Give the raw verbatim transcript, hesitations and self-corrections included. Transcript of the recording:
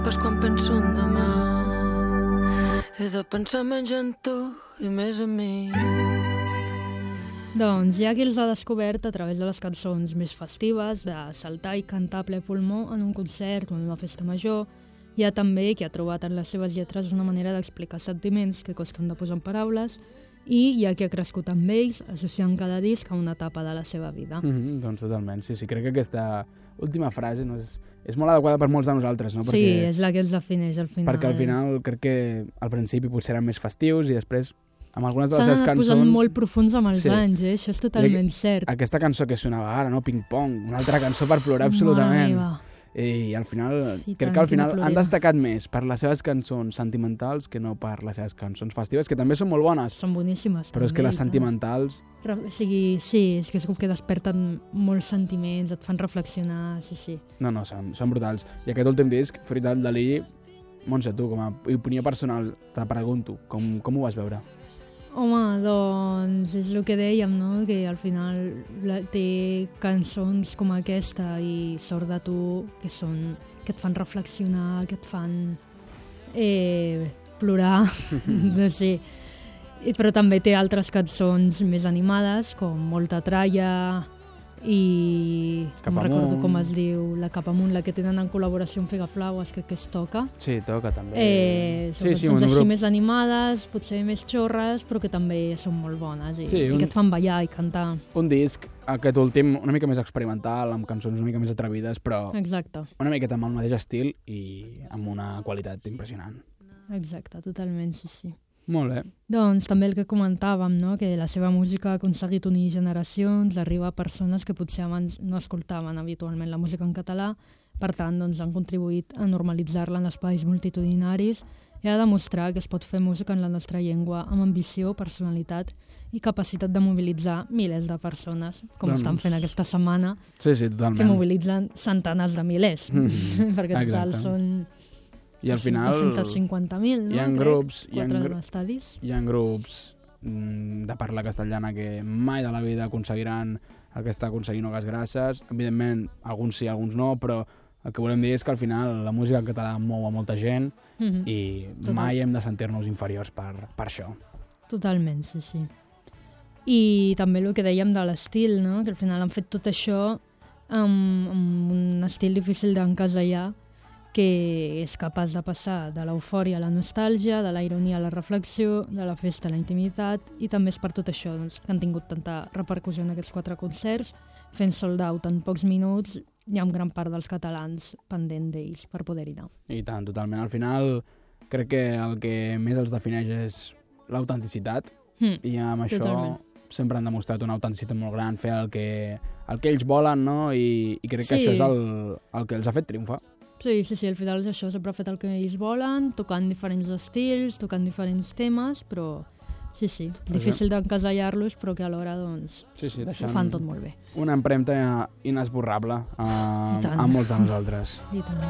Pas quan penso en demà he de pensar menys en tu i més en mi. Doncs hi ha qui els ha descobert a través de les cançons més festives, de saltar i cantar a ple pulmó en un concert o en una festa major. Hi ha també qui ha trobat en les seves lletres una manera d'explicar sentiments que costen de posar en paraules, i hi ha qui ha crescut amb ells, associant cada disc a una etapa de la seva vida. Mm-hmm, doncs totalment, sí, sí. Crec que aquesta última frase no és, és molt adequada per molts de nosaltres, no? Perquè, sí, és la que els defineix al final. Perquè al final crec que al principi potser eren més festius i després amb algunes de les seves cançons... S'han posat molt profuns amb els sí. anys, eh? Això és totalment cert. Aquesta cançó que sonava ara, no? Ping Pong, una altra cançó per plorar absolutament. I al final, sí, crec que al final han destacat més per les seves cançons sentimentals que no per les seves cançons festives, que també són molt bones. Són boníssimes. Però també, és que les sentimentals... O sigui, sí, és que és com que desperten molts sentiments, et fan reflexionar, sí, sí. No, no, són, són brutals. I aquest últim disc, Fruit del Dalí, Montse, tu, com a opinió personal, te pregunto, com, com ho vas veure? Home, doncs és el que dèiem, no? Que al final té cançons com aquesta i Sort de tu, que són que et fan reflexionar, que et fan eh, plorar, no sé. Però també té altres cançons més animades, com Molta tralla i no recordo com es diu, La Cap Amunt, la que tenen en col·laboració amb Figaflaues, que, que es Toca. Sí, Toca també. Eh, són sí, cançons sí, així grup... més animades, potser més xorres, però que també són molt bones i, sí, un... i que et fan ballar i cantar. Un disc, aquest últim, una mica més experimental, amb cançons una mica més atrevides, però exacte. Una miqueta amb el mateix estil i amb una qualitat impressionant. Exacte, totalment, sí, sí. Molt bé. Doncs també el que comentàvem, no? Que la seva música ha aconseguit unir generacions, arriba a persones que potser abans no escoltaven habitualment la música en català, per tant doncs, han contribuït a normalitzar-la en espais multitudinaris i a demostrar que es pot fer música en la nostra llengua amb ambició, personalitat i capacitat de mobilitzar milers de persones, com doncs... estan fent aquesta setmana, sí, sí, totalment. Que mobilitzen centenars de milers, mm-hmm. perquè total són... I al final... dos-cents cinquanta mil, no? Hi ha grups... Quatre hi ha, estadis. Hi ha grups de parla castellana que mai de la vida aconseguiran el que està aconseguint Oques Grasses. Evidentment, alguns sí, alguns no, però el que volem dir és que al final la música en català mou a molta gent mm-hmm. i Total. Mai hem de sentir-nos inferiors per, per això. Totalment, sí, sí. I també el que dèiem de l'estil, no? Que al final han fet tot això amb, amb un estil difícil d'encasellar, que és capaç de passar de l'eufòria a la nostàlgia, de la ironia a la reflexió, de la festa a la intimitat, i també és per tot això doncs, que han tingut tanta repercussió en aquests quatre concerts, fent sold out en pocs minuts i amb gran part dels catalans pendent d'ells per poder-hi anar. I tant, totalment. Al final crec que el que més els defineix és l'autenticitat mm, i amb això totalment. Sempre han demostrat una autenticitat molt gran, fer el que, el que ells volen, no? I, i crec sí. que això és el, el que els ha fet triomfar. Sí, sí, sí, al final és això, sempre ha fet el que ells volen, tocant diferents estils, tocant diferents temes, però sí, sí, difícil d'encasellar-los, però que alhora doncs, sí, sí, ho fan tot molt bé. Una empremta inesborrable a, a molts de nosaltres. I tant.